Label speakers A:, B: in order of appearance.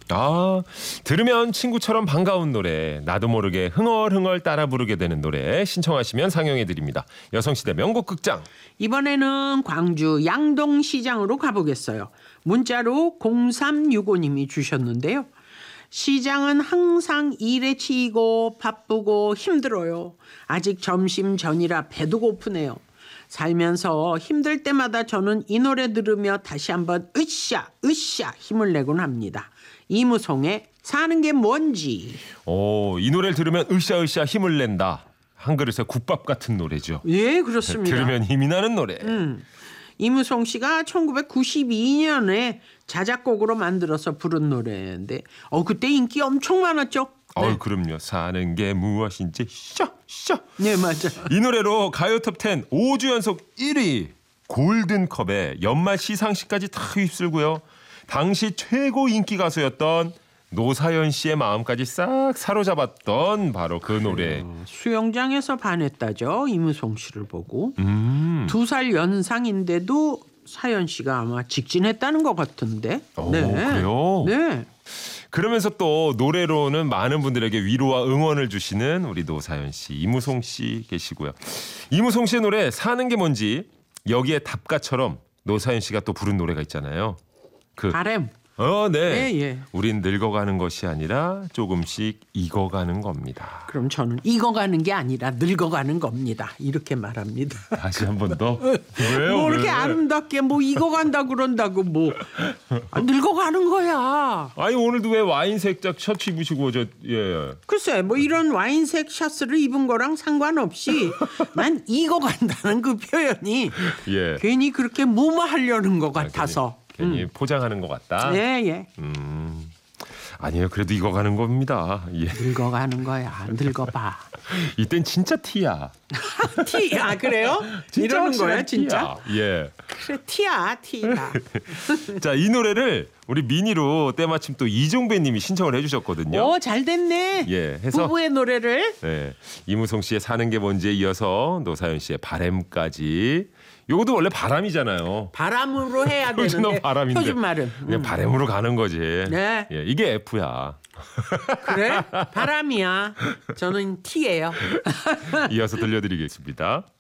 A: 들으면 친구처럼 반가운 노래, 나도 모르게 흥얼흥얼 따라 부르게 되는 노래 신청하시면 상영해드립니다. 여성시대 명곡극장.
B: 이번에는 광주 양동시장으로 가보겠어요. 문자로 0365님이 주셨는데요. 시장은 항상 일에 치이고 바쁘고 힘들어요. 아직 점심 전이라 배도 고프네요. 살면서 힘들 때마다 저는 이 노래 들으며 다시 한번 으쌰 힘을 내곤 합니다. 이무송의 사는 게 뭔지.
A: 이 노래를 들으면 으쌰으쌰 힘을 낸다. 한 그릇의 국밥 같은 노래죠.
B: 예, 그렇습니다.
A: 들으면 힘이 나는 노래.
B: 이무송 씨가 1992년에 자작곡으로 만들어서 부른 노래인데 그때 인기 엄청 많았죠. 네.
A: 그럼요. 사는 게 무엇인지 샤.
B: 네, 맞아.
A: 이 노래로 가요 톱10 5주 연속 1위. 골든컵에 연말 시상식까지 다 휩쓸고요. 당시 최고 인기 가수였던 노사연 씨의 마음까지 싹 사로잡았던 바로 그 노래.
B: 수영장에서 반했다죠. 이무송 씨를 보고. 2살 연상인데도 사연 씨가 아마 직진했다는 것 같은데.
A: 네. 그래요?
B: 네.
A: 그러면서 또 노래로는 많은 분들에게 위로와 응원을 주시는 우리 노사연 씨, 이무송 씨 계시고요. 이무송 씨의 노래 사는 게 뭔지 여기에 답가처럼 노사연 씨가 또 부른 노래가 있잖아요.
B: 바램.
A: 네.
B: 예.
A: 우린 늙어가는 것이 아니라 조금씩 익어가는 겁니다.
B: 그럼 저는 익어가는 게 아니라 늙어가는 겁니다. 이렇게 말합니다.
A: 다시 한 번 더. 왜요?
B: 뭐 이렇게 아름답게 익어간다 그런다고 늙어가는 거야.
A: 아니 오늘도 왜 와인색 셔츠 입으시고
B: 글쎄 이런 와인색 셔츠를 입은 거랑 상관없이 난 익어간다는 그 표현이 괜히 그렇게 무마하려는 것 같아서.
A: 괜히 포장하는 것 같다.
B: 예.
A: 아니에요. 그래도 익어가는 겁니다.
B: 늙어가는 거야. 늙어봐.
A: 이땐 진짜 티야.
B: 티야. 그래요? 이러는 거야 진짜?
A: 티야. 예.
B: 그래 티야.
A: 자, 이 노래를 우리 미니로 때마침 또 이종배님이 신청을 해주셨거든요.
B: 잘 됐네.
A: 해서
B: 부부의 노래를.
A: 네, 이무송 씨의 사는 게 뭔지에 이어서 노사연 씨의 바램까지. 요것도 원래 바람이잖아요.
B: 바람으로 해야 되는데
A: 바람인데.
B: 표준말은
A: 그냥 바람으로 가는 거지.
B: 네.
A: 이게 F야.
B: 그래? 바람이야. 저는 T예요.
A: 이어서 들려드리겠습니다.